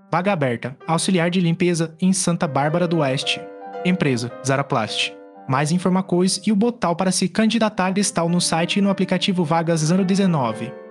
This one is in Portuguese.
Vaga aberta: auxiliar de limpeza em Santa Bárbara do Oeste. Empresa: Zaraplast. Mais informações e o botão para se candidatar estão no site e no aplicativo Vagas 019.